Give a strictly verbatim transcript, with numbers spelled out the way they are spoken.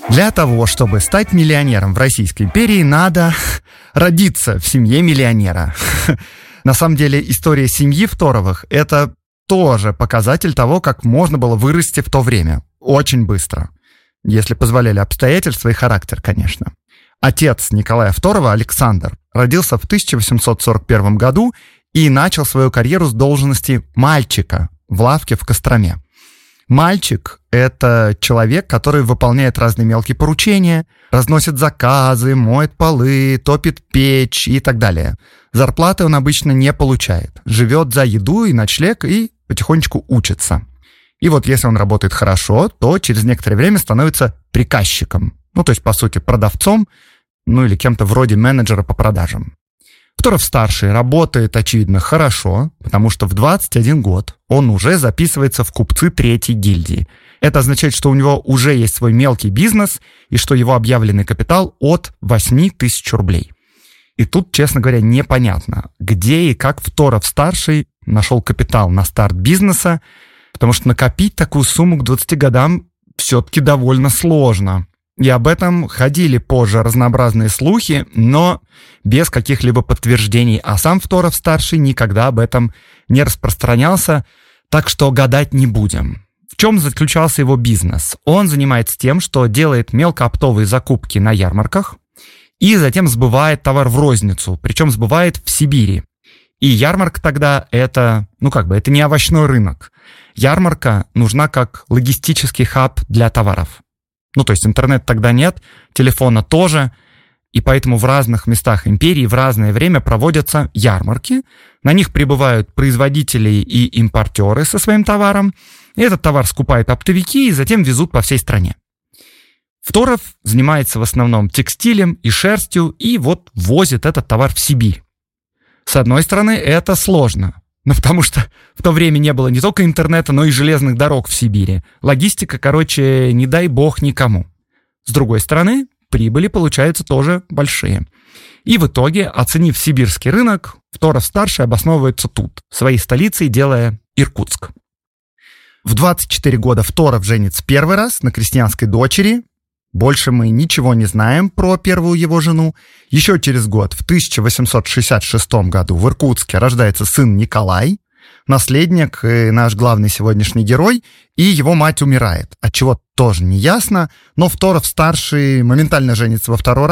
Для того, чтобы стать миллионером в Российской империи, надо родиться в семье миллионера. На самом деле, история семьи Фторовых – это тоже показатель того, как можно было вырасти в то время. Очень быстро. Если позволяли обстоятельства и характер, конечно. Отец Николая Фторова, Александр, родился в тысяча восемьсот сорок первом году и начал свою карьеру с должности мальчика в лавке в Костроме. Мальчик – это человек, который выполняет разные мелкие поручения, разносит заказы, моет полы, топит печь и так далее. Зарплаты он обычно не получает. Живет за еду и ночлег и потихонечку учится. И вот если он работает хорошо, то через некоторое время становится приказчиком. Ну, то есть, по сути, продавцом, ну или кем-то вроде менеджера по продажам. Фторов-старший работает, очевидно, хорошо, потому что в двадцать один год он уже записывается в купцы третьей гильдии. Это означает, что у него уже есть свой мелкий бизнес и что его объявленный капитал от восемь тысяч рублей. И тут, честно говоря, непонятно, где и как Фторов-старший нашел капитал на старт бизнеса, потому что накопить такую сумму к двадцати годам все-таки довольно сложно. И об этом ходили позже разнообразные слухи, но без каких-либо подтверждений. А сам Фторов-старший никогда об этом не распространялся, так что гадать не будем. В чем заключался его бизнес? Он занимается тем, что делает мелкооптовые закупки на ярмарках и затем сбывает товар в розницу, причем сбывает в Сибири. И ярмарка тогда это, ну как бы, это не овощной рынок. Ярмарка нужна как логистический хаб для товаров. Ну, то есть интернета тогда нет, телефона тоже, и поэтому в разных местах империи в разное время проводятся ярмарки. На них прибывают производители и импортеры со своим товаром. И этот товар скупают оптовики и затем везут по всей стране. Фторов занимается в основном текстилем и шерстью, и вот возит этот товар в Сибирь. С одной стороны, это сложно. Ну, потому что в то время не было не только интернета, но и железных дорог в Сибири. Логистика, короче, не дай бог никому. С другой стороны, прибыли получаются тоже большие. И в итоге, оценив сибирский рынок, Фторов-старший обосновывается тут, своей столицей делая Иркутск. В двадцать четыре года Фторов женится первый раз на крестьянской дочери. Больше мы ничего не знаем про первую его жену. Еще через год, в тысяча восемьсот шестьдесят шестом году, в Иркутске рождается сын Николай, наследник и наш главный сегодняшний герой, и его мать умирает, отчего тоже не ясно, но Фторов-старший моментально женится во второй раз.